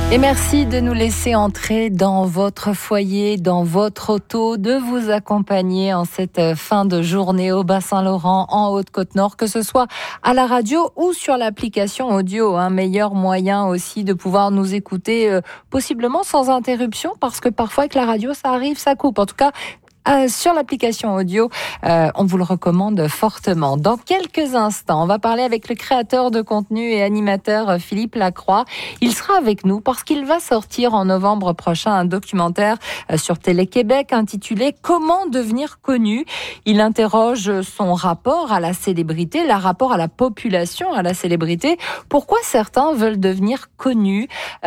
Et merci de nous laisser entrer dans votre foyer, dans votre auto, de vous accompagner en cette fin de journée au Bas-Saint-Laurent, en Haute-Côte-Nord, que ce soit à la radio ou sur l'application audio. Un meilleur moyen aussi de pouvoir nous écouter, possiblement sans interruption, parce que parfois avec la radio, ça arrive, ça coupe. En tout cas, sur l'application audio, on vous le recommande fortement. Dans quelques instants, on va parler avec le créateur de contenu et animateur Philippe Lacroix. Il sera avec nous parce qu'il va sortir en novembre prochain un documentaire sur Télé-Québec intitulé « Comment devenir connu ». Il interroge son rapport à la célébrité, le rapport à la population, à la célébrité. Pourquoi certains veulent devenir connus ?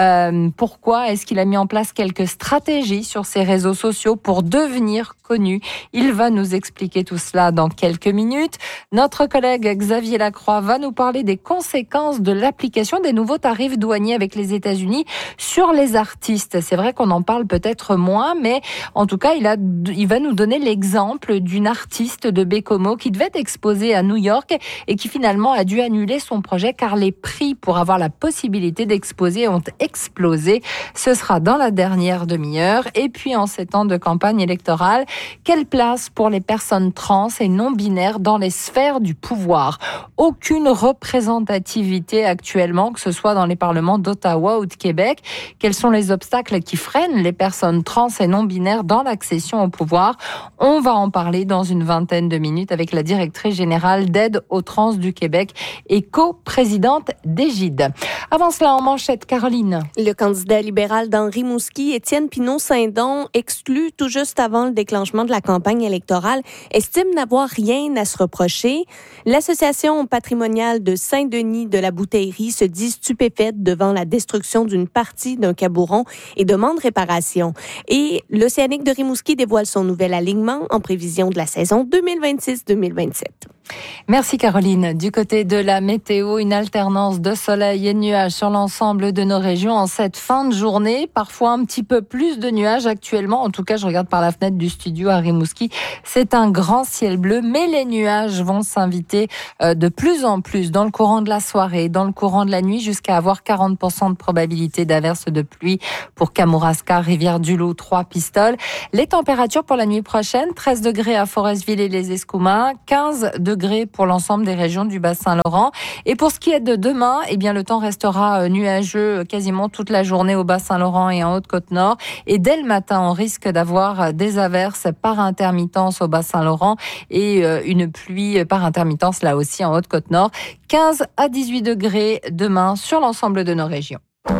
Pourquoi est-ce qu'il a mis en place quelques stratégies sur ses réseaux sociaux pour devenir connu? Il va nous expliquer tout cela dans quelques minutes. Notre collègue Xavier Lacroix va nous parler des conséquences de l'application des nouveaux tarifs douaniers avec les États-Unis sur les artistes. C'est vrai qu'on en parle peut-être moins, mais en tout cas, il va nous donner l'exemple d'une artiste de Bécomo qui devait être exposée à New York et qui finalement a dû annuler son projet car les prix pour avoir la possibilité d'exposer ont explosé. Ce sera dans la dernière demi-heure. Et puis, en ces temps de campagne électorale, quelle place pour les personnes trans et non-binaires dans les sphères du pouvoir ? Aucune représentativité actuellement, que ce soit dans les parlements d'Ottawa ou de Québec. Quels sont les obstacles qui freinent les personnes trans et non-binaires dans l'accession au pouvoir ? On va en parler dans une vingtaine de minutes avec la directrice générale d'Aide aux trans du Québec et co-présidente d'Égide. Avant cela, en manchette, Caroline. Le candidat libéral dans Rimouski, Étienne Pinault-Saint-Don, exclu tout juste avant le déclenchement de la campagne électorale, estime n'avoir rien à se reprocher. L'Association patrimoniale de Saint-Denis de la Bouteillerie se dit stupéfaite devant la destruction d'une partie d'un cabourон et demande réparation. Et l'Océanique de Rimouski dévoile son nouvel alignement en prévision de la saison 2026-2027. Merci Caroline. Du côté de la météo, une alternance de soleil et de nuages sur l'ensemble de nos régions en cette fin de journée. Parfois un petit peu plus de nuages actuellement. En tout cas, je regarde par la fenêtre du studio à Rimouski. C'est un grand ciel bleu, mais les nuages vont s'inviter de plus en plus dans le courant de la soirée, dans le courant de la nuit, jusqu'à avoir 40% de probabilité d'averse de pluie pour Kamouraska, Rivière-du-Loup, Trois-Pistoles. Les températures pour la nuit prochaine, 13 degrés à Forestville et les Escoumins, 15 degrés pour l'ensemble des régions du Bas-Saint-Laurent. Et pour ce qui est de demain, eh bien, le temps restera nuageux quasiment toute la journée au Bas-Saint-Laurent et en Haute-Côte-Nord. Et dès le matin, on risque d'avoir des averses par intermittence au Bas-Saint-Laurent et une pluie par intermittence là aussi en Haute-Côte-Nord. 15 à 18 degrés demain sur l'ensemble de nos régions.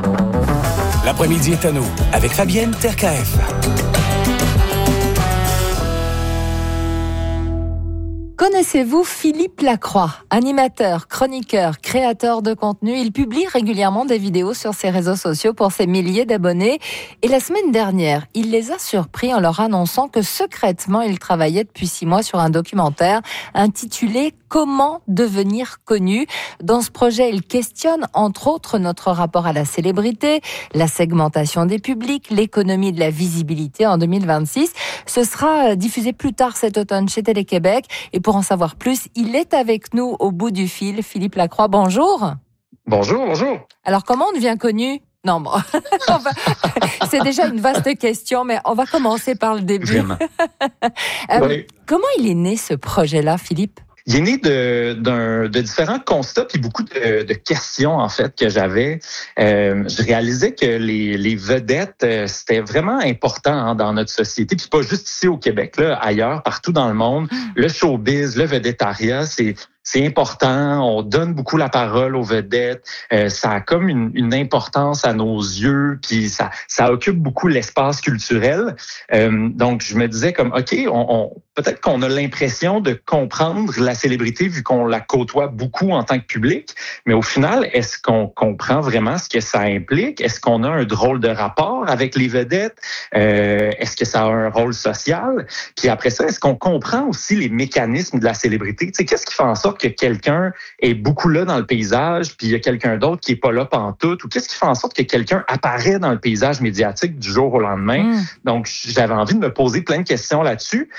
L'après-midi est à nous avec Fabienne Terkaef. Connaissez-vous Philippe Lacroix? Animateur, chroniqueur, créateur de contenu, il publie régulièrement des vidéos sur ses réseaux sociaux pour ses milliers d'abonnés. Et la semaine dernière, il les a surpris en leur annonçant que secrètement, il travaillait depuis 6 mois sur un documentaire intitulé « Comment devenir connu ». Dans ce projet, il questionne entre autres notre rapport à la célébrité, la segmentation des publics, l'économie de la visibilité en 2026. Ce sera diffusé plus tard cet automne chez Télé-Québec. Et pour en savoir plus, il est avec nous au bout du fil. Philippe Lacroix, bonjour. Bonjour, bonjour. Alors, comment on devient connu? Non, bon, c'est déjà une vaste question, mais on va commencer par le début. Oui. Comment il est né ce projet-là, Philippe? Il est né de différents constats puis beaucoup de questions en fait que j'avais. Je réalisais que les vedettes c'était vraiment important dans notre société, puis pas juste ici au Québec, là, ailleurs, partout dans le monde. Le showbiz, le vedettariat, c'est important, on donne beaucoup la parole aux vedettes, ça a comme une importance à nos yeux, puis ça occupe beaucoup l'espace culturel. Donc je me disais comme OK, peut-être qu'on a l'impression de comprendre la célébrité vu qu'on la côtoie beaucoup en tant que public, mais au final, est-ce qu'on comprend vraiment ce que ça implique? Est-ce qu'on a un drôle de rapport avec les vedettes? Est-ce que ça a un rôle social? Puis après ça, est-ce qu'on comprend aussi les mécanismes de la célébrité? Tu sais, qu'est-ce qui fait en sorte que quelqu'un est beaucoup là dans le paysage, puis il y a quelqu'un d'autre qui est pas là pantoute, ou qu'est-ce qui fait en sorte que quelqu'un apparaît dans le paysage médiatique du jour au lendemain? Donc, j'avais envie de me poser plein de questions là-dessus. Puis,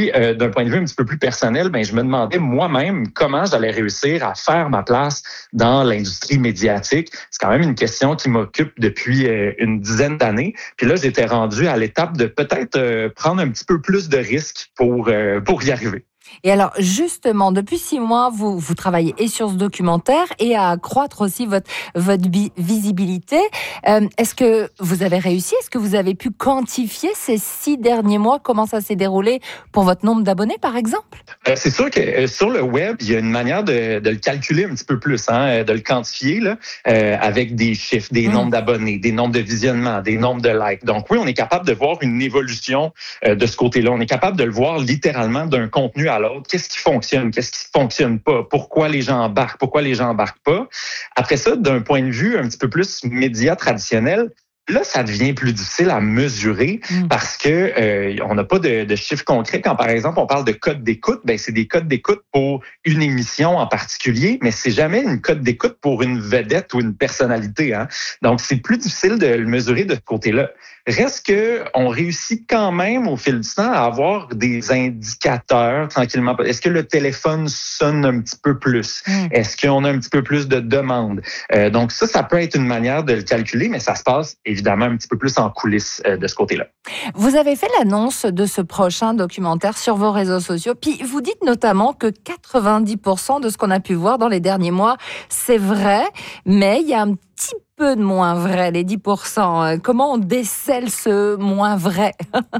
Puis, d'un point de vue un petit peu plus personnel, ben je me demandais moi-même comment j'allais réussir à faire ma place dans l'industrie médiatique. C'est quand même une question qui m'occupe depuis une dizaine d'années. Puis là, j'étais rendu à l'étape de peut-être prendre un petit peu plus de risques pour y arriver. Et alors, justement, depuis 6 mois, vous travaillez et sur ce documentaire et à accroître aussi votre visibilité. Est-ce que vous avez réussi? Est-ce que vous avez pu quantifier ces 6 derniers mois? Comment ça s'est déroulé pour votre nombre d'abonnés, par exemple? C'est sûr que sur le web, il y a une manière de le calculer un petit peu plus, de le quantifier là, avec des chiffres, des nombres d'abonnés, des nombres de visionnements, des nombres de likes. Donc oui, on est capable de voir une évolution de ce côté-là. On est capable de le voir littéralement d'un contenu à l'autre. Qu'est-ce qui fonctionne? Qu'est-ce qui fonctionne pas? Pourquoi les gens embarquent? Pourquoi les gens embarquent pas? Après ça, d'un point de vue un petit peu plus média traditionnel, là, ça devient plus difficile à mesurer parce que on n'a pas de chiffres concrets. Quand, par exemple, on parle de code d'écoute, ben c'est des codes d'écoute pour une émission en particulier, mais c'est jamais une code d'écoute pour une vedette ou une personnalité. Donc, c'est plus difficile de le mesurer de ce côté-là. Reste que on réussit quand même au fil du temps à avoir des indicateurs tranquillement. Est-ce que le téléphone sonne un petit peu plus? Est-ce qu'on a un petit peu plus de demandes? Donc ça peut être une manière de le calculer, mais ça se passe évidemment un petit peu plus en coulisses de ce côté-là. Vous avez fait l'annonce de ce prochain documentaire sur vos réseaux sociaux, puis vous dites notamment que 90% de ce qu'on a pu voir dans les derniers mois, c'est vrai, mais il y a un petit peu de moins vrai, les 10%. Comment on décèle ce moins vrai?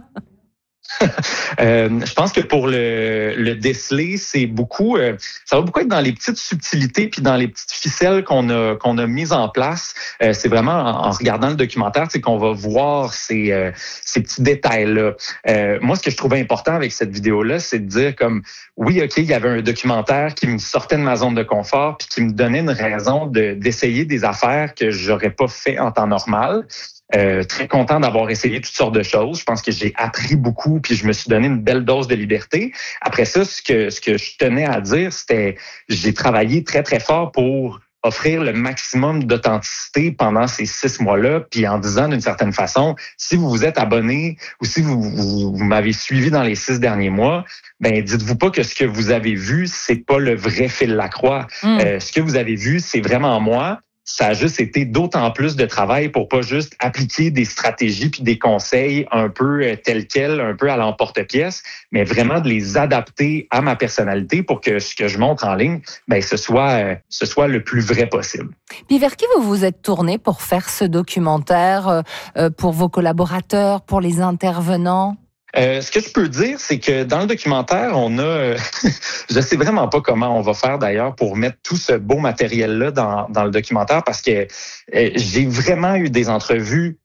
Je pense que pour le déceler, c'est beaucoup, ça va beaucoup être dans les petites subtilités puis dans les petites ficelles qu'on a mises en place. C'est vraiment en regardant le documentaire, c'est qu'on va voir ces petits détails-là. Moi, ce que je trouvais important avec cette vidéo-là, c'est de dire comme, oui, OK, il y avait un documentaire qui me sortait de ma zone de confort puis qui me donnait une raison d'essayer des affaires que j'aurais pas fait en temps normal. Très content d'avoir essayé toutes sortes de choses. Je pense que j'ai appris beaucoup puis je me suis donné une belle dose de liberté. Après ça, ce que je tenais à dire, c'était j'ai travaillé très, très fort pour offrir le maximum d'authenticité pendant ces 6 mois-là, puis en disant d'une certaine façon, si vous vous êtes abonné ou si vous m'avez suivi dans les 6 derniers mois, ben dites-vous pas que ce que vous avez vu, c'est pas le vrai fil Lacroix. Ce que vous avez vu, c'est vraiment moi. Ça a juste été d'autant plus de travail pour pas juste appliquer des stratégies puis des conseils un peu tels quels, un peu à l'emporte-pièce, mais vraiment de les adapter à ma personnalité pour que ce que je montre en ligne, ben ce soit le plus vrai possible. Puis vers qui vous vous êtes tourné pour faire ce documentaire, pour vos collaborateurs, pour les intervenants? Ce que je peux dire, c'est que dans le documentaire, on a, je sais vraiment pas comment on va faire d'ailleurs pour mettre tout ce beau matériel-là dans le documentaire parce que j'ai vraiment eu des entrevues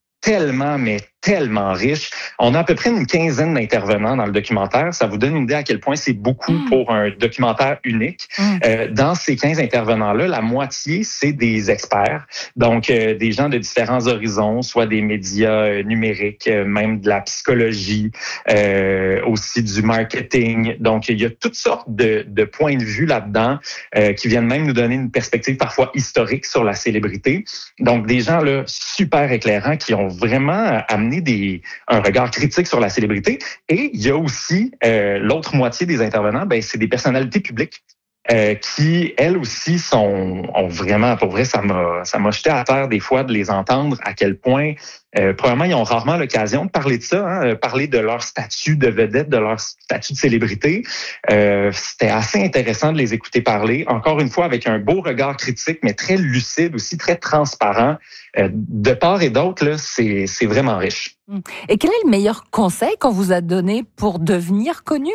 tellement riche. On a à peu près une quinzaine d'intervenants dans le documentaire. Ça vous donne une idée à quel point c'est beaucoup pour un documentaire unique. Dans ces 15 intervenants-là, la moitié, c'est des experts. Donc, des gens de différents horizons, soit des médias numériques, même de la psychologie, aussi du marketing. Donc, il y a toutes sortes de points de vue là-dedans qui viennent même nous donner une perspective parfois historique sur la célébrité. Donc, des gens là super éclairants qui ont vraiment amené un regard critique sur la célébrité. Et il y a aussi l'autre moitié des intervenants, ben c'est des personnalités publiques qui, elles aussi, ont vraiment, pour vrai, ça m'a jeté à terre des fois de les entendre à quel point, premièrement, ils ont rarement l'occasion de parler de ça, parler de leur statut de vedette, de leur statut de célébrité. C'était assez intéressant de les écouter parler, encore une fois, avec un beau regard critique, mais très lucide aussi, très transparent. De part et d'autre, là, c'est vraiment riche. Et quel est le meilleur conseil qu'on vous a donné pour devenir connu?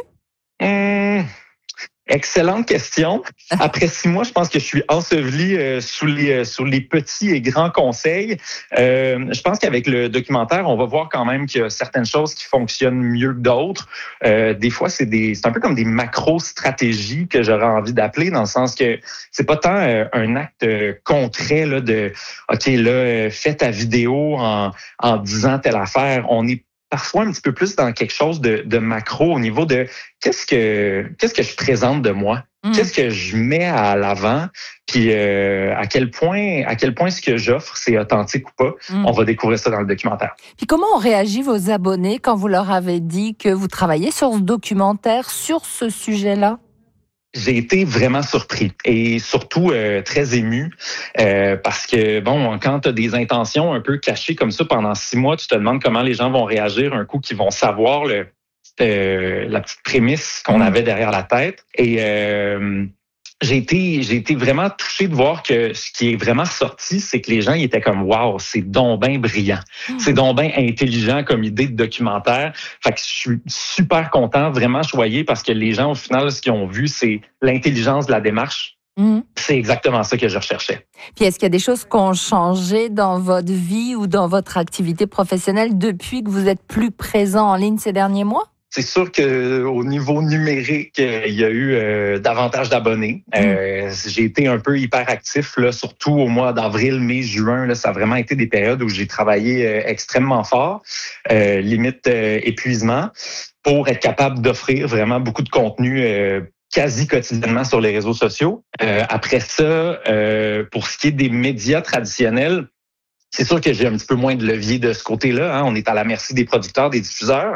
Excellente question. Après 6 mois, je pense que je suis enseveli sous les petits et grands conseils. Je pense qu'avec le documentaire, on va voir quand même qu'il y a certaines choses qui fonctionnent mieux que d'autres. Des fois, c'est un peu comme des macro-stratégies que j'aurais envie d'appeler, dans le sens que c'est pas tant un acte concret là, de OK, là, fais ta vidéo en disant telle affaire. On est parfois un petit peu plus dans quelque chose de macro au niveau de qu'est-ce que je présente de moi? Qu'est-ce que je mets à l'avant? Puis à quel point ce que j'offre, c'est authentique ou pas? On va découvrir ça dans le documentaire. Puis comment ont réagi vos abonnés quand vous leur avez dit que vous travaillez sur ce documentaire, sur ce sujet-là? J'ai été vraiment surpris et surtout très ému parce que, bon, quand tu as des intentions un peu cachées comme ça pendant 6 mois, tu te demandes comment les gens vont réagir un coup qu'ils vont savoir la petite prémisse qu'on avait derrière la tête. Et j'ai été vraiment touché de voir que ce qui est vraiment sorti, c'est que les gens ils étaient comme « Wow, c'est donc bien brillant. C'est donc bien intelligent comme idée de documentaire. » Fait que je suis super content, vraiment choyé parce que les gens, au final, ce qu'ils ont vu, c'est l'intelligence de la démarche. C'est exactement ça que je recherchais. Puis est-ce qu'il y a des choses qui ont changé dans votre vie ou dans votre activité professionnelle depuis que vous êtes plus présent en ligne ces derniers mois? C'est sûr qu'au niveau numérique, il y a eu davantage d'abonnés. J'ai été un peu hyperactif, là, surtout au mois d'avril, mai, juin. Là, ça a vraiment été des périodes où j'ai travaillé extrêmement fort, limite épuisement, pour être capable d'offrir vraiment beaucoup de contenu quasi quotidiennement sur les réseaux sociaux. Après ça, pour ce qui est des médias traditionnels, c'est sûr que j'ai un petit peu moins de levier de ce côté-là. On est à la merci des producteurs, des diffuseurs.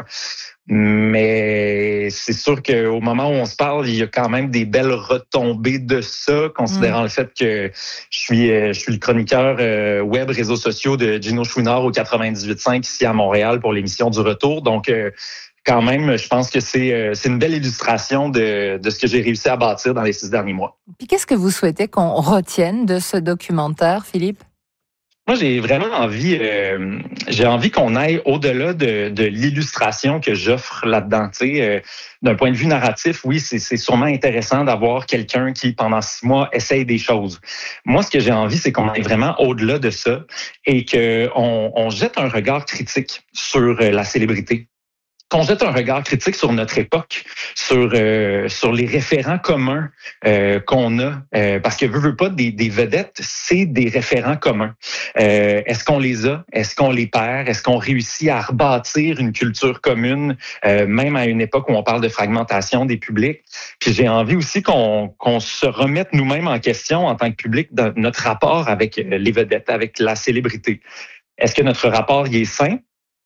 Mais c'est sûr qu'au moment où on se parle, il y a quand même des belles retombées de ça, considérant le fait que je suis le chroniqueur web réseaux sociaux de Gino Chouinard au 98.5 ici à Montréal pour l'émission du Retour. Donc, quand même, je pense que c'est une belle illustration de ce que j'ai réussi à bâtir dans les 6 derniers mois. Puis qu'est-ce que vous souhaitez qu'on retienne de ce documentaire, Philippe? Moi, j'ai vraiment envie, j'ai envie qu'on aille au-delà de l'illustration que j'offre là-dedans. Tu sais, d'un point de vue narratif, oui, c'est sûrement intéressant d'avoir quelqu'un qui, pendant 6 mois, essaye des choses. Moi, ce que j'ai envie, c'est qu'on aille vraiment au-delà de ça et qu'on jette un regard critique sur la célébrité. Qu'on jette un regard critique sur notre époque, sur les référents communs qu'on a, parce que veut pas des vedettes, c'est des référents communs. Est-ce qu'on les a? Est-ce qu'on les perd? Est-ce qu'on réussit à rebâtir une culture commune, même à une époque où on parle de fragmentation des publics? Puis j'ai envie aussi qu'on se remette nous-mêmes en question en tant que public dans notre rapport avec les vedettes, avec la célébrité. Est-ce que notre rapport y est sain?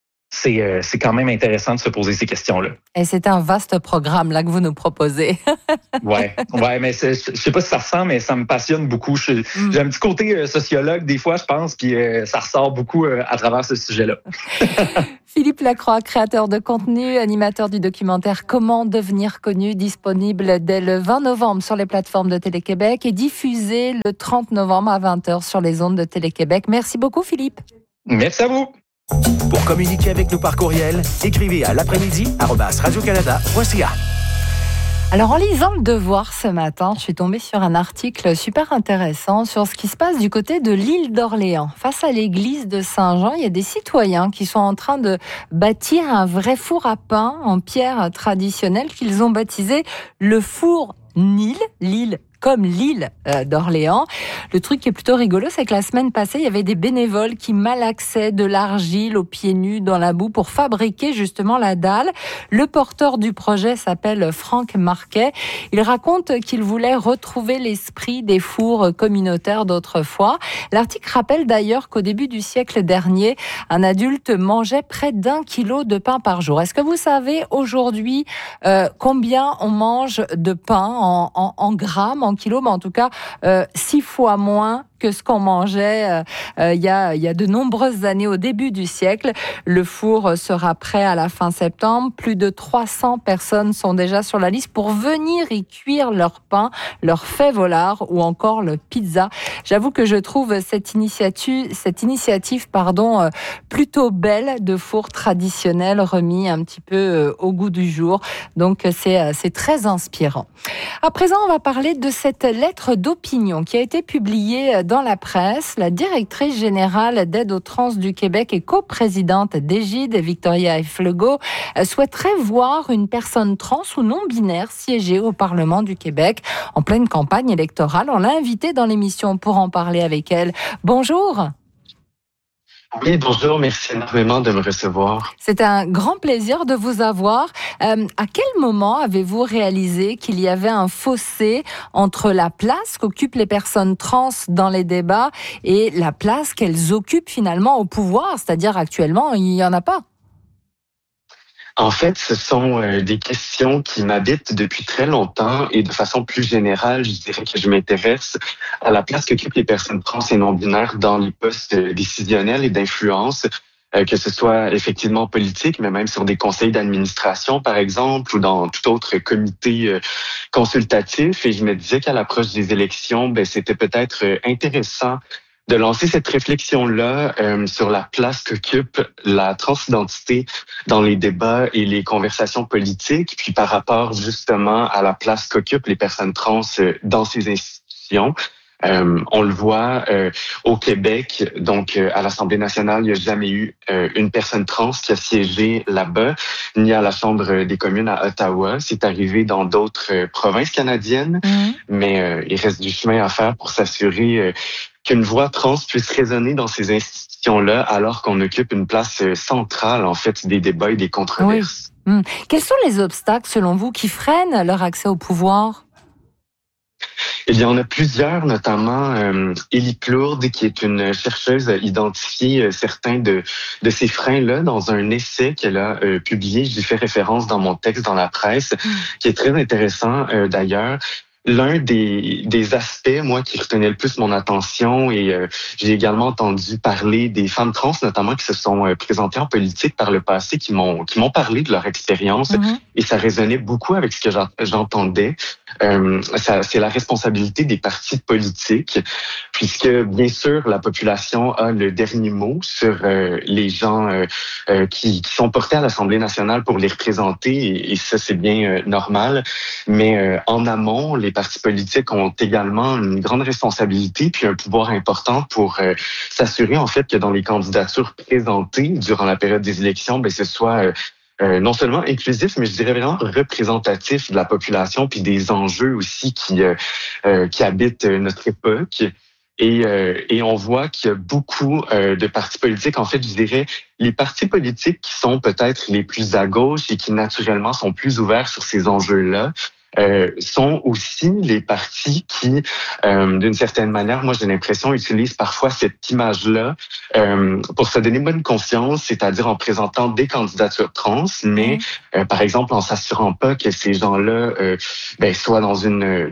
C'est quand même intéressant de se poser ces questions-là. Et c'est un vaste programme là que vous nous proposez. ouais, mais je sais pas si ça ressent, mais ça me passionne beaucoup. J'ai un petit côté sociologue des fois, je pense, puis ça ressort beaucoup à travers ce sujet-là. Philippe Lacroix, créateur de contenu, animateur du documentaire Comment devenir connu, disponible dès le 20 novembre sur les plateformes de Télé-Québec et diffusé le 30 novembre à 20h sur les ondes de Télé-Québec. Merci beaucoup, Philippe. Merci à vous. Pour communiquer avec nous par courriel, écrivez à l'après-midi@radiocanada.ca. Alors, en lisant Le Devoir ce matin, je suis tombée sur un article super intéressant sur ce qui se passe du côté de l'île d'Orléans. Face à l'église de Saint-Jean, il y a des citoyens qui sont en train de bâtir un vrai four à pain en pierre traditionnelle qu'ils ont baptisé le four Nil, l'île comme l'île d'Orléans. Le truc qui est plutôt rigolo, c'est que la semaine passée, il y avait des bénévoles qui malaxaient de l'argile aux pieds nus dans la boue pour fabriquer justement la dalle. Le porteur du projet s'appelle Franck Marquet. Il raconte qu'il voulait retrouver l'esprit des fours communautaires d'autrefois. L'article rappelle d'ailleurs qu'au début du siècle dernier, un adulte mangeait près d'1 kilo de pain par jour. Est-ce que vous savez aujourd'hui combien on mange de pain en grammes, en kilos, mais en tout cas 6 fois moins que ce qu'on mangeait il y a de nombreuses années au début du siècle. Le four sera prêt à la fin septembre. Plus de 300 personnes sont déjà sur la liste pour venir y cuire leur pain, leur fève-au-lard ou encore le pizza. J'avoue que je trouve cette initiative plutôt belle de four traditionnel remis un petit peu au goût du jour. Donc c'est très inspirant. À présent, on va parler de cette lettre d'opinion qui a été publiée dans la presse. La directrice générale d'Aide aux trans du Québec et coprésidente d'Égide, Victoria Eflego, souhaiterait voir une personne trans ou non-binaire siéger au Parlement du Québec en pleine campagne électorale. On l'a invitée dans l'émission pour en parler avec elle. Bonjour. Oui, bonjour, merci énormément de me recevoir. C'est un grand plaisir de vous avoir. À quel moment avez-vous réalisé qu'il y avait un fossé entre la place qu'occupent les personnes trans dans les débats et la place qu'elles occupent finalement au pouvoir? C'est-à-dire actuellement, il n'y en a pas. En fait, ce sont des questions qui m'habitent depuis très longtemps et de façon plus générale, je dirais que je m'intéresse à la place qu'occupent les personnes trans et non-binaires dans les postes décisionnels et d'influence, que ce soit effectivement politique, mais même sur des conseils d'administration, par exemple, ou dans tout autre comité consultatif. Et je me disais qu'à l'approche des élections, c'était peut-être intéressant de lancer cette réflexion-là sur la place qu'occupe la transidentité dans les débats et les conversations politiques, puis par rapport justement à la place qu'occupent les personnes trans dans ces institutions. On le voit au Québec, donc à l'Assemblée nationale, il n'y a jamais eu une personne trans qui a siégé là-bas, ni à la Chambre des communes à Ottawa. C'est arrivé dans d'autres provinces canadiennes, mais il reste du chemin à faire pour s'assurer qu'une voix trans puisse résonner dans ces institutions-là alors qu'on occupe une place centrale, en fait, des débats et des controverses. Oui. Quels sont les obstacles, selon vous, qui freinent leur accès au pouvoir? Il y en a plusieurs, notamment Élie Plourde, qui est une chercheuse, a identifié certains de ces freins-là dans un essai qu'elle a publié. J'y fais référence dans mon texte dans la presse, qui est très intéressant d'ailleurs. L'un des aspects, moi, qui retenait le plus mon attention, et j'ai également entendu parler des femmes trans, notamment qui se sont présentées en politique par le passé, qui m'ont parlé de leur expérience, et ça résonnait beaucoup avec ce que j'entendais. C'est la responsabilité des partis politiques, puisque bien sûr la population a le dernier mot sur les gens qui sont portés à l'Assemblée nationale pour les représenter, et ça c'est bien normal. Mais en amont, les partis politiques ont également une grande responsabilité puis un pouvoir important pour s'assurer en fait que dans les candidatures présentées durant la période des élections, ce soit non seulement inclusif, mais je dirais vraiment représentatif de la population puis des enjeux aussi qui habitent notre époque. Et on voit qu'il y a beaucoup de partis politiques. En fait, je dirais les partis politiques qui sont peut-être les plus à gauche et qui naturellement sont plus ouverts sur ces enjeux-là. Sont aussi les partis qui, d'une certaine manière, moi j'ai l'impression, utilisent parfois cette image-là pour se donner bonne conscience, c'est-à-dire en présentant des candidatures trans, mais par exemple en s'assurant pas que ces gens-là soient dans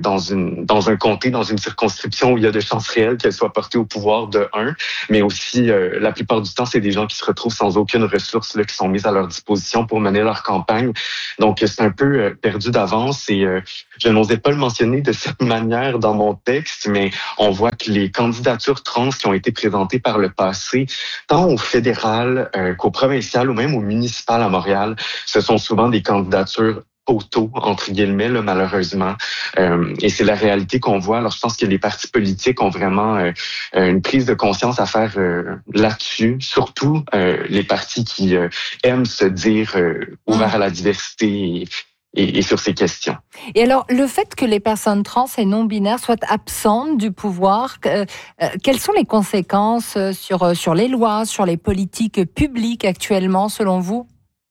un comté, dans une circonscription où il y a de chances réelles qu'elles soient portées au pouvoir de un, mais aussi la plupart du temps c'est des gens qui se retrouvent sans aucune ressource là, qui sont mises à leur disposition pour mener leur campagne. Donc c'est un peu perdu d'avance et je n'osais pas le mentionner de cette manière dans mon texte, mais on voit que les candidatures trans qui ont été présentées par le passé, tant au fédéral qu'au provincial ou même au municipal à Montréal, ce sont souvent des candidatures poteaux, entre guillemets, là, malheureusement. Et c'est la réalité qu'on voit. Alors, je pense que les partis politiques ont vraiment une prise de conscience à faire là-dessus, surtout les partis qui aiment se dire ouverts à la diversité et sur ces questions. Et alors, le fait que les personnes trans et non-binaires soient absentes du pouvoir, quelles sont les conséquences sur les lois, sur les politiques publiques actuellement, selon vous?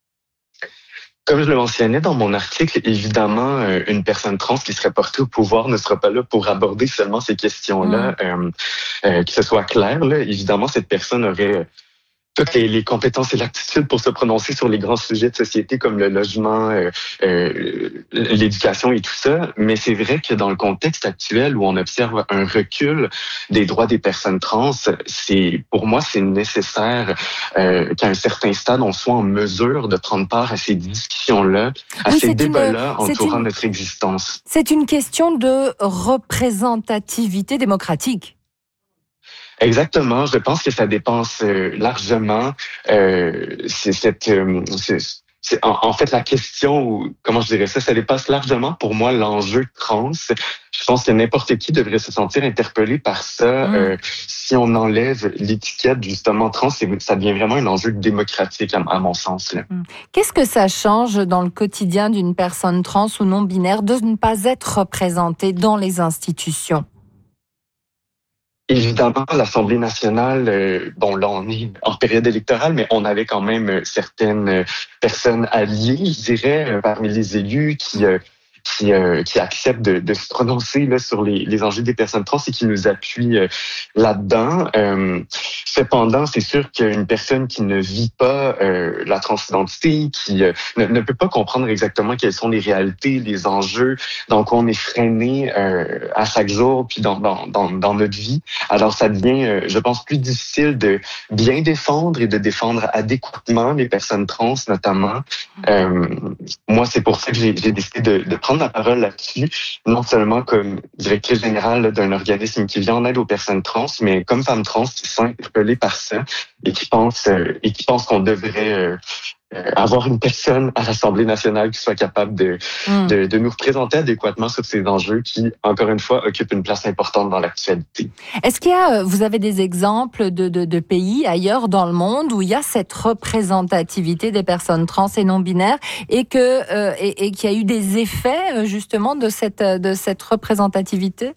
Comme je le mentionnais dans mon article, évidemment, une personne trans qui serait portée au pouvoir ne sera pas là pour aborder seulement ces questions-là, que ce soit clair. Là, évidemment, cette personne aurait toutes les compétences et l'aptitude pour se prononcer sur les grands sujets de société comme le logement, l'éducation et tout ça. Mais c'est vrai que dans le contexte actuel où on observe un recul des droits des personnes trans, pour moi, c'est nécessaire qu'à un certain stade, on soit en mesure de prendre part à ces discussions-là, à ces débats-là entourant notre existence. C'est une question de représentativité démocratique. Exactement. Je pense que ça dépense largement. En fait, la question, ou comment je dirais ça dépasse largement pour moi l'enjeu trans. Je pense que n'importe qui devrait se sentir interpellé par ça. Si on enlève l'étiquette justement trans, ça devient vraiment un enjeu démocratique à mon sens. Là. Qu'est-ce que ça change dans le quotidien d'une personne trans ou non-binaire de ne pas être représentée dans les institutions? Évidemment, l'Assemblée nationale, bon là on est en période électorale, mais on avait quand même certaines personnes alliées, je dirais, parmi les élus qui acceptent de se prononcer là, sur les enjeux des personnes trans et qui nous appuient là-dedans. Cependant, c'est sûr qu'une personne qui ne vit pas la transidentité, qui ne peut pas comprendre exactement quelles sont les réalités, les enjeux, donc on est freiné à chaque jour puis dans notre vie. Alors ça devient, je pense, plus difficile de bien défendre et de défendre adéquatement les personnes trans, notamment. Moi, c'est pour ça que j'ai décidé de prendre la parole là-dessus, non seulement comme directrice générale là, d'un organisme qui vient en aide aux personnes trans, mais comme femme trans qui sont interpellées par ça et qui pense qu'on devrait avoir une personne à l'Assemblée nationale qui soit capable de nous représenter adéquatement sur ces enjeux qui, encore une fois, occupent une place importante dans l'actualité. Est-ce qu'il y a, vous avez des exemples de pays ailleurs dans le monde où il y a cette représentativité des personnes trans et non binaires et qu'il y a eu des effets justement de cette représentativité?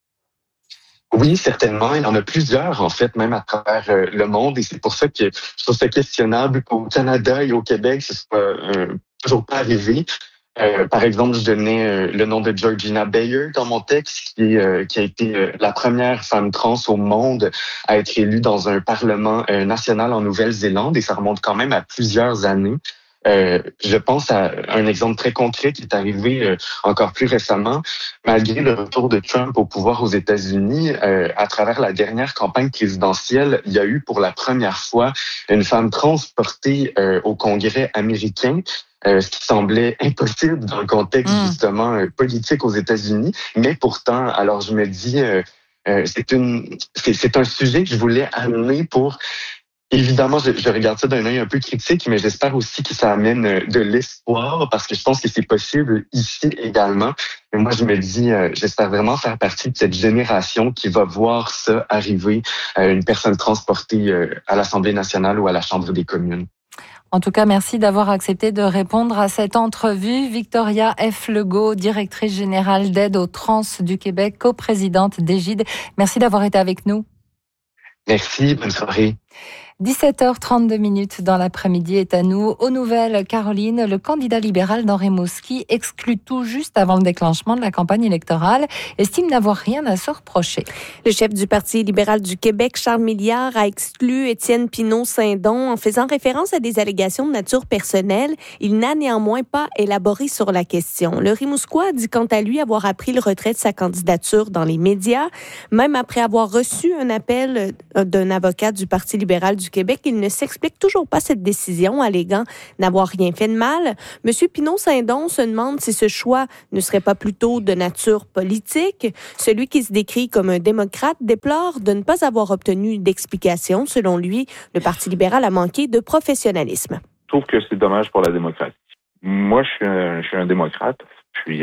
Oui, certainement. Il y en a plusieurs, en fait, même à travers le monde. Et c'est pour ça que je trouve ça questionnable qu'au Canada et au Québec, ce soit toujours pas arrivé. Par exemple, je donnais le nom de Georgina Bayer dans mon texte, qui a été la première femme trans au monde à être élue dans un parlement national en Nouvelle-Zélande. Et ça remonte quand même à plusieurs années. Je pense à un exemple très concret qui est arrivé encore plus récemment, malgré le retour de Trump au pouvoir aux États-Unis. À travers la dernière campagne présidentielle, il y a eu pour la première fois une femme trans portée au Congrès américain. Ce qui semblait impossible dans le contexte justement politique aux États-Unis, mais pourtant, alors je me dis, c'est un sujet que je voulais amener pour. Évidemment, je regarde ça d'un œil un peu critique, mais j'espère aussi que ça amène de l'espoir parce que je pense que c'est possible ici également. Et moi, je me dis, j'espère vraiment faire partie de cette génération qui va voir ça arriver, une personne transportée à l'Assemblée nationale ou à la Chambre des communes. En tout cas, merci d'avoir accepté de répondre à cette entrevue. Victoria F. Legault, directrice générale d'Aide aux trans du Québec, coprésidente d'Égide. Merci d'avoir été avec nous. Merci, bonne soirée. 17h32 dans l'après-midi est à nous. Aux nouvelles, Caroline, le candidat libéral d'Henri Rimouski, exclu tout juste avant le déclenchement de la campagne électorale, estime n'avoir rien à se reprocher. Le chef du Parti libéral du Québec, Charles Milliard, a exclu Étienne Pinault-Saint-Don en faisant référence à des allégations de nature personnelle. Il n'a néanmoins pas élaboré sur la question. Le Rimouskois dit quant à lui avoir appris le retrait de sa candidature dans les médias. Même après avoir reçu un appel d'un avocat du Parti libéral du Québec, il ne s'explique toujours pas cette décision, alléguant n'avoir rien fait de mal. Monsieur Pinault-Saint-Don se demande si ce choix ne serait pas plutôt de nature politique. Celui qui se décrit comme un démocrate déplore de ne pas avoir obtenu d'explication. Selon lui, le Parti libéral a manqué de professionnalisme. Je trouve que c'est dommage pour la démocratie. Moi, je suis un démocrate. Puis,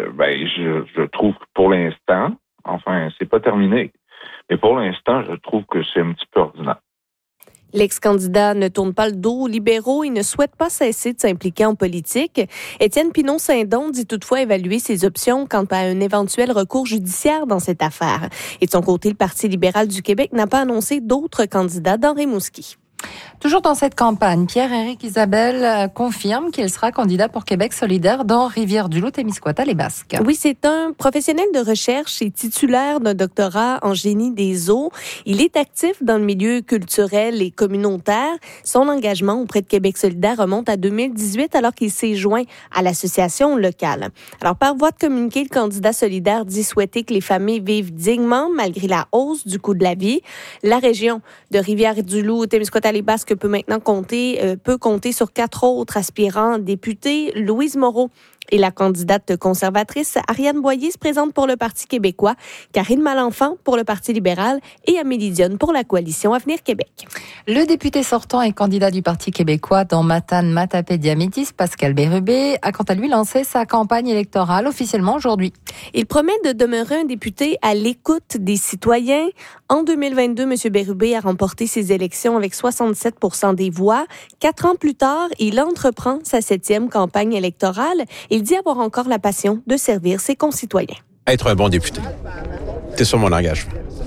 je trouve que pour l'instant, enfin, c'est pas terminé, mais pour l'instant, je trouve que c'est un petit peu ordinaire. L'ex-candidat ne tourne pas le dos aux libéraux et ne souhaite pas cesser de s'impliquer en politique. Étienne Pinault-Saint-Don dit toutefois évaluer ses options quant à un éventuel recours judiciaire dans cette affaire. Et de son côté, le Parti libéral du Québec n'a pas annoncé d'autres candidats dans Rimouski. Toujours dans cette campagne, Pierre-Éric Isabelle confirme qu'il sera candidat pour Québec solidaire dans Rivière-du-Loup, Témiscouata-les-Basques. Oui, c'est un professionnel de recherche et titulaire d'un doctorat en génie des eaux. Il est actif dans le milieu culturel et communautaire. Son engagement auprès de Québec solidaire remonte à 2018 alors qu'il s'est joint à l'association locale. Alors, par voie de communiqué, le candidat solidaire dit souhaiter que les familles vivent dignement malgré la hausse du coût de la vie. La région de Rivière-du-Loup, Témiscouata-les-Basques peut maintenant compter sur 4 autres aspirants députés. Louise Moreau et la candidate conservatrice Ariane Boyer se présentent pour le Parti québécois, Karine Malenfant pour le Parti libéral et Amélie Dionne pour la coalition Avenir Québec. Le député sortant et candidat du Parti québécois dans Matane-Matapédia-Métis, Pascal Bérubé, a quant à lui lancé sa campagne électorale officiellement aujourd'hui. Il promet de demeurer un député à l'écoute des citoyens. En 2022, M. Bérubé a remporté ses élections avec 67% des voix. 4 ans plus tard, il entreprend sa 7e campagne électorale. Il dit avoir encore la passion de servir ses concitoyens. Être un bon député, c'est ça mon engagement.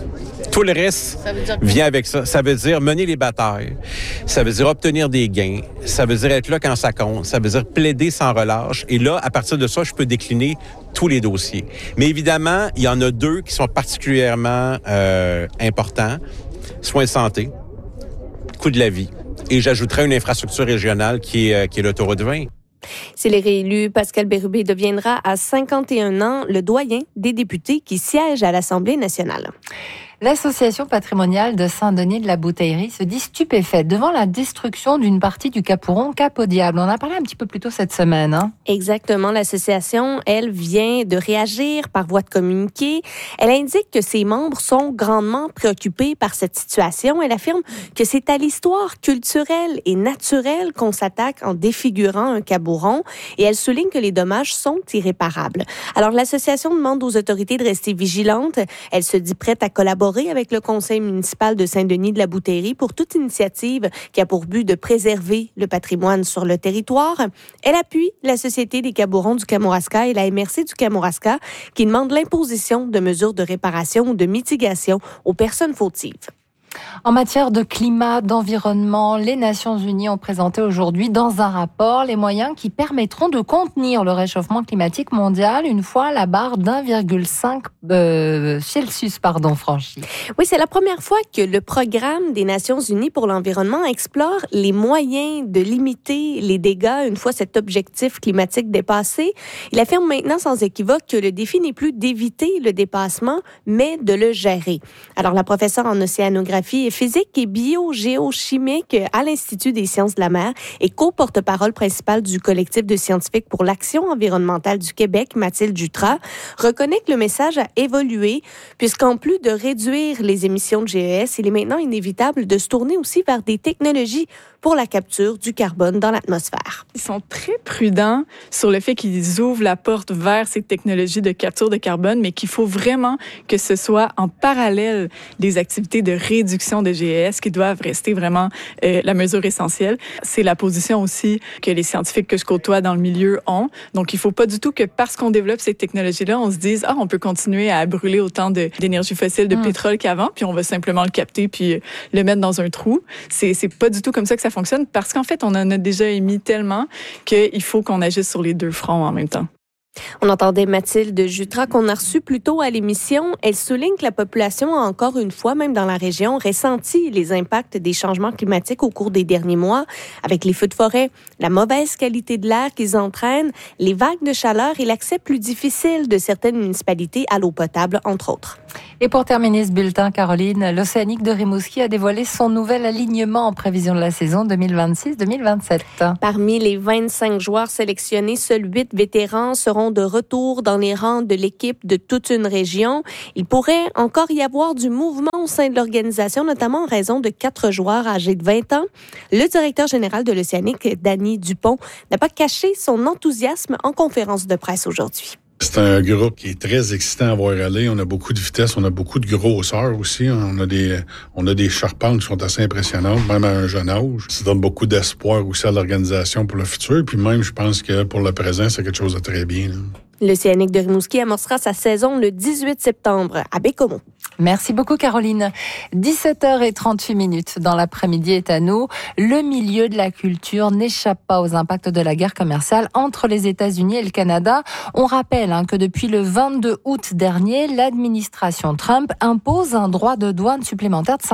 Tout le reste vient avec ça. Ça veut dire mener les batailles. Ça veut dire obtenir des gains. Ça veut dire être là quand ça compte. Ça veut dire plaider sans relâche. Et là, à partir de ça, je peux décliner tous les dossiers. Mais évidemment, il y en a 2 qui sont particulièrement importants. Soins de santé, coût de la vie. Et j'ajouterais une infrastructure régionale qui est l'autoroute 20. S'il est réélu, Pascal Bérubé deviendra à 51 ans le doyen des députés qui siègent à l'Assemblée nationale. L'Association patrimoniale de Saint-Denis de la Bouteillerie se dit stupéfaite devant la destruction d'une partie du Capouron Cap au Diable. On en a parlé un petit peu plus tôt cette semaine. Exactement. L'association, elle, vient de réagir par voie de communiqué. Elle indique que ses membres sont grandement préoccupés par cette situation. Elle affirme que c'est à l'histoire culturelle et naturelle qu'on s'attaque en défigurant un Capouron. Et elle souligne que les dommages sont irréparables. Alors, l'association demande aux autorités de rester vigilantes. Elle se dit prête à collaborer avec le conseil municipal de Saint-Denis de la Bouteillerie pour toute initiative qui a pour but de préserver le patrimoine sur le territoire. Elle appuie la Société des Cabourons du Kamouraska et la MRC du Kamouraska qui demande l'imposition de mesures de réparation ou de mitigation aux personnes fautives. En matière de climat, d'environnement, les Nations Unies ont présenté aujourd'hui dans un rapport les moyens qui permettront de contenir le réchauffement climatique mondial une fois la barre d'1,5 Celsius franchie. Oui, c'est la première fois que le programme des Nations Unies pour l'environnement explore les moyens de limiter les dégâts une fois cet objectif climatique dépassé. Il affirme maintenant sans équivoque que le défi n'est plus d'éviter le dépassement, mais de le gérer. Alors, la professeure en océanographie et physique et biogéochimique à l'Institut des sciences de la mer et co-porte-parole principale du collectif de scientifiques pour l'action environnementale du Québec, Mathilde Jutras, reconnaît que le message a évolué puisqu'en plus de réduire les émissions de GES, il est maintenant inévitable de se tourner aussi vers des technologies pour la capture du carbone dans l'atmosphère. Ils sont très prudents sur le fait qu'ils ouvrent la porte vers ces technologies de capture de carbone, mais qu'il faut vraiment que ce soit en parallèle des activités de réduction de GES qui doivent rester vraiment la mesure essentielle. C'est la position aussi que les scientifiques que je côtoie dans le milieu ont. Donc, il ne faut pas du tout que parce qu'on développe ces technologies-là, on se dise « Ah, on peut continuer à brûler autant d'énergie fossile, de pétrole qu'avant, puis on va simplement le capter puis le mettre dans un trou. » C'est pas du tout comme ça que ça fonctionne parce qu'en fait, on en a déjà émis tellement qu'il faut qu'on agisse sur les 2 fronts en même temps. On entendait Mathilde Jutras qu'on a reçue plus tôt à l'émission. Elle souligne que la population a encore une fois, même dans la région, ressenti les impacts des changements climatiques au cours des derniers mois, avec les feux de forêt, la mauvaise qualité de l'air qu'ils entraînent, les vagues de chaleur et l'accès plus difficile de certaines municipalités à l'eau potable, entre autres. Et pour terminer ce bulletin, Caroline, l'Océanique de Rimouski a dévoilé son nouvel alignement en prévision de la saison 2026-2027. Parmi les 25 joueurs sélectionnés, seuls 8 vétérans seront de retour dans les rangs de l'équipe de toute une région. Il pourrait encore y avoir du mouvement au sein de l'organisation, notamment en raison de 4 joueurs âgés de 20 ans. Le directeur général de l'Océanique, Danny Dupont, n'a pas caché son enthousiasme en conférence de presse aujourd'hui. C'est un groupe qui est très excitant à voir aller. On a beaucoup de vitesse, on a beaucoup de grosseur aussi. On a des charpentes qui sont assez impressionnantes, même à un jeune âge. Ça donne beaucoup d'espoir aussi à l'organisation pour le futur. Puis même, je pense que pour le présent, c'est quelque chose de très bien, là. L'Océanique de Rimouski amorcera sa saison le 18 septembre à Bécomo. Merci beaucoup, Caroline. 17h38 dans l'après-midi est à nous. Le milieu de la culture n'échappe pas aux impacts de la guerre commerciale entre les États-Unis et le Canada. On rappelle que depuis le 22 août dernier, l'administration Trump impose un droit de douane supplémentaire de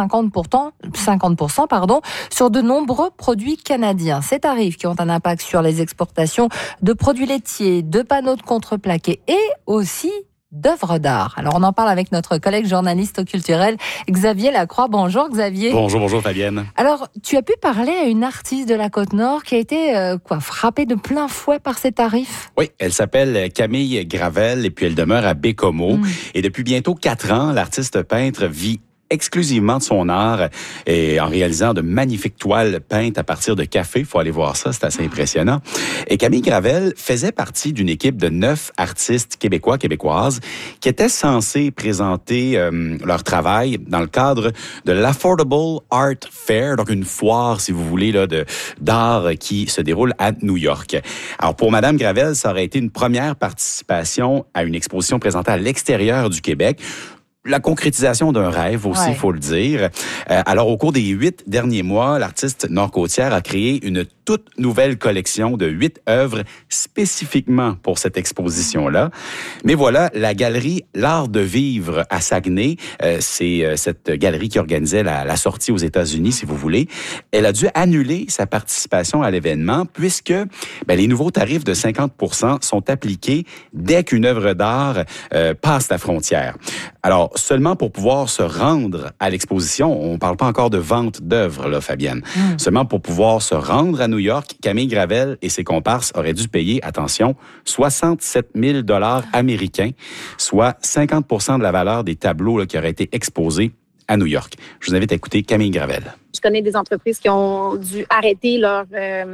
50% sur de nombreux produits canadiens. Ces tarifs qui ont un impact sur les exportations de produits laitiers, de panneaux de contreplaqué et aussi d'œuvres d'art. Alors, on en parle avec notre collègue journaliste culturel, Xavier Lacroix. Bonjour, Xavier. Bonjour, Fabienne. Alors, tu as pu parler à une artiste de la Côte-Nord qui a été frappée de plein fouet par ces tarifs? Oui, elle s'appelle Camille Gravel et puis elle demeure à Bécomo. Et depuis bientôt 4 ans, l'artiste peintre vit exclusivement de son art et en réalisant de magnifiques toiles peintes à partir de café. Il faut aller voir ça, c'est assez impressionnant. Et Camille Gravel faisait partie d'une équipe de 9 artistes québécoises qui étaient censés présenter leur travail dans le cadre de l'Affordable Art Fair, donc une foire, si vous voulez, là, d'art qui se déroule à New York. Alors, pour Madame Gravel, ça aurait été une première participation à une exposition présentée à l'extérieur du Québec. la concrétisation d'un rêve aussi, il faut le dire. Alors, au cours des 8 derniers mois, l'artiste nord-côtière a créé une toute nouvelle collection de 8 œuvres spécifiquement pour cette exposition-là. Mais voilà, la galerie L'Art de vivre à Saguenay, c'est cette galerie qui organisait la sortie aux États-Unis, si vous voulez. Elle a dû annuler sa participation à l'événement puisque les nouveaux tarifs de 50% sont appliqués dès qu'une œuvre d'art passe la frontière. Alors, seulement pour pouvoir se rendre à l'exposition, on ne parle pas encore de vente d'œuvres, là, Fabienne. Seulement pour pouvoir se rendre à New York, Camille Gravel et ses comparses auraient dû payer, attention, 67 000 $ américains, soit 50% de la valeur des tableaux là, qui auraient été exposés à New York. Je vous invite à écouter Camille Gravel. Je connais des entreprises qui ont dû arrêter leurs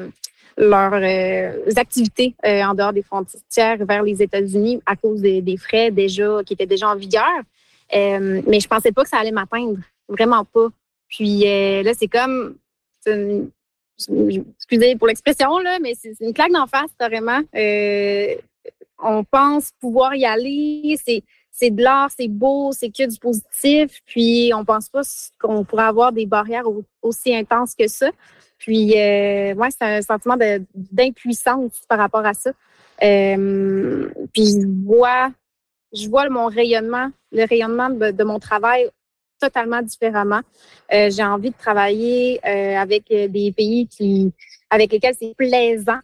activités en dehors des frontières vers les États-Unis à cause des frais qui étaient déjà en vigueur. Mais je pensais pas que ça allait m'atteindre. Vraiment pas. Puis là, c'est comme... excusez pour l'expression, là, mais c'est une claque d'en face, carrément. On pense pouvoir y aller. C'est de l'art, c'est beau, c'est que du positif. Puis on pense pas qu'on pourrait avoir des barrières aussi intenses que ça. Puis c'est un sentiment d'impuissance par rapport à ça. Puis je vois le rayonnement de mon travail totalement différemment. J'ai envie de travailler avec des pays avec lesquels c'est plaisant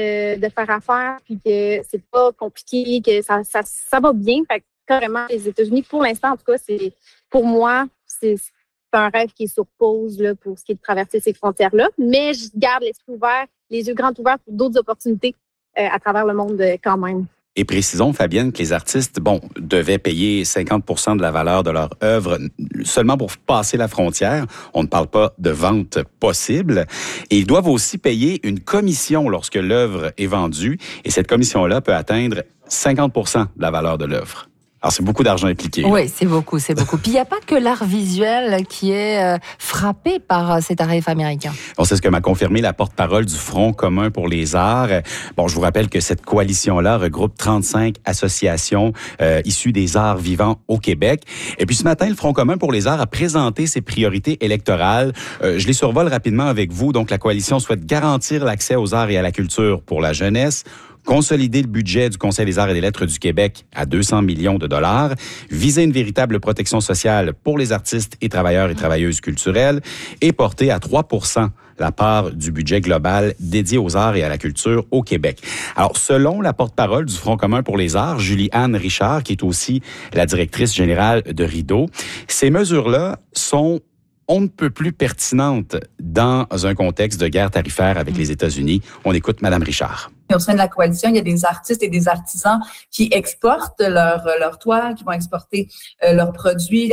de faire affaire, puis que c'est pas compliqué, que ça va bien. Fait que carrément, les États-Unis, pour l'instant, en tout cas, pour moi, c'est un rêve qui est sur pause là, pour ce qui est de traverser ces frontières-là. Mais je garde l'esprit ouvert, les yeux grands ouverts pour d'autres opportunités à travers le monde quand même. Et précisons, Fabienne, que les artistes, devaient payer 50% de la valeur de leur œuvre seulement pour passer la frontière. On ne parle pas de vente possible. Et ils doivent aussi payer une commission lorsque l'œuvre est vendue. Et cette commission-là peut atteindre 50% de la valeur de l'œuvre. Alors, c'est beaucoup d'argent impliqué. Oui, c'est beaucoup. Puis, il n'y a pas que l'art visuel qui est frappé par ces tarifs américains. C'est ce que m'a confirmé la porte-parole du Front commun pour les arts. Je vous rappelle que cette coalition-là regroupe 35 associations issues des arts vivants au Québec. Et puis, ce matin, le Front commun pour les arts a présenté ses priorités électorales. Je les survole rapidement avec vous. Donc, la coalition souhaite garantir l'accès aux arts et à la culture pour la jeunesse, consolider le budget du Conseil des arts et des lettres du Québec à 200 millions de dollars, viser une véritable protection sociale pour les artistes et travailleurs et travailleuses culturelles et porter à 3% la part du budget global dédié aux arts et à la culture au Québec. Alors, selon la porte-parole du Front commun pour les arts, Julie-Anne Richard, qui est aussi la directrice générale de Rideau, ces mesures-là sont on ne peut plus pertinentes dans un contexte de guerre tarifaire avec les États-Unis. On écoute Mme Richard. Au sein de la coalition, il y a des artistes et des artisans qui exportent leur toile, qui vont exporter leurs produits,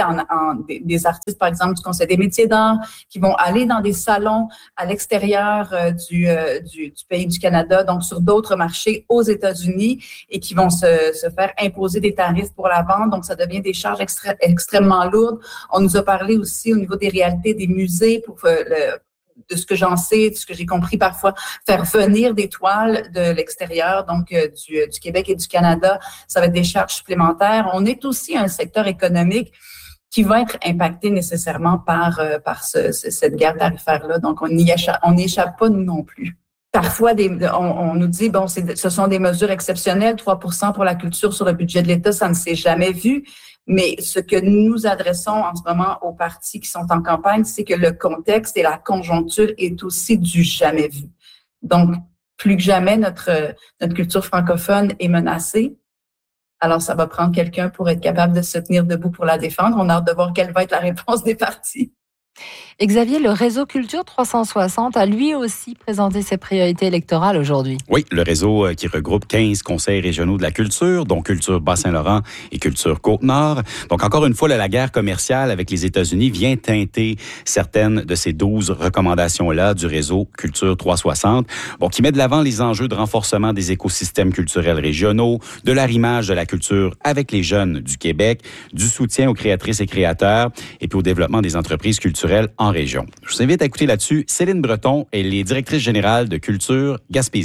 des artistes, par exemple, du Conseil des métiers d'art, qui vont aller dans des salons à l'extérieur du pays du Canada, donc sur d'autres marchés aux États-Unis, et qui vont se faire imposer des tarifs pour la vente. Donc, ça devient des charges extrêmement lourdes. On nous a parlé aussi au niveau des réalités des musées pour de ce que j'en sais, de ce que j'ai compris parfois, faire venir des toiles de l'extérieur, donc du Québec et du Canada, ça va être des charges supplémentaires. On est aussi un secteur économique qui va être impacté nécessairement par cette guerre tarifaire-là. Donc, on n'y échappe pas, nous non plus. Parfois, on nous dit, ce sont des mesures exceptionnelles, 3% pour la culture sur le budget de l'État, ça ne s'est jamais vu. Mais ce que nous adressons en ce moment aux partis qui sont en campagne, c'est que le contexte et la conjoncture est aussi du jamais vu. Donc, plus que jamais, notre culture francophone est menacée. Alors, ça va prendre quelqu'un pour être capable de se tenir debout pour la défendre. On a hâte de voir quelle va être la réponse des partis. Xavier, le réseau Culture 360 a lui aussi présenté ses priorités électorales aujourd'hui. Oui, le réseau qui regroupe 15 conseils régionaux de la culture, dont Culture Bas-Saint-Laurent et Culture Côte-Nord. Donc, encore une fois, la guerre commerciale avec les États-Unis vient teinter certaines de ces 12 recommandations-là du réseau Culture 360, qui met de l'avant les enjeux de renforcement des écosystèmes culturels régionaux, de l'arrimage de la culture avec les jeunes du Québec, du soutien aux créatrices et créateurs, et puis au développement des entreprises culturelles en région. Je vous invite à écouter là-dessus Céline Breton, elle est directrice générale de Culture Gaspésie.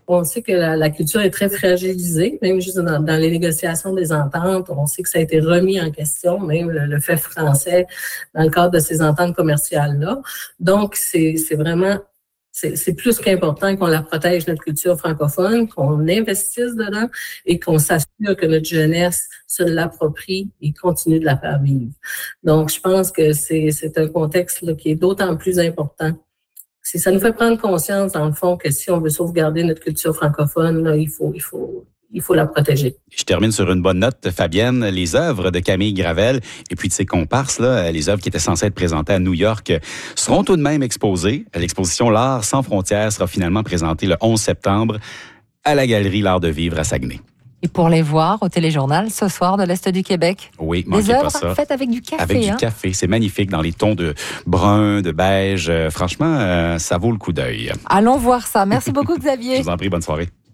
On sait que la culture est très fragilisée, même juste dans les négociations des ententes. On sait que ça a été remis en question, même le fait français, dans le cadre de ces ententes commerciales-là. Donc, c'est vraiment... C'est plus qu'important qu'on la protège, notre culture francophone, qu'on investisse dedans et qu'on s'assure que notre jeunesse se l'approprie et continue de la faire vivre. Donc, je pense que c'est un contexte là, qui est d'autant plus important. Ça nous fait prendre conscience, dans le fond, que si on veut sauvegarder notre culture francophone, là, il faut la protéger. Je termine sur une bonne note, Fabienne. Les œuvres de Camille Gravel et puis de ses comparses, là, les œuvres qui étaient censées être présentées à New York, seront tout de même exposées. L'exposition L'Art sans frontières sera finalement présentée le 11 septembre à la Galerie L'Art de vivre à Saguenay. Et pour les voir au téléjournal ce soir de l'Est du Québec. Oui, manquez pas ça. Des œuvres faites avec du café. Avec du café, c'est magnifique, dans les tons de brun, de beige. Franchement, ça vaut le coup d'œil. Allons voir ça. Merci beaucoup, Xavier. Je vous en prie, bonne soirée.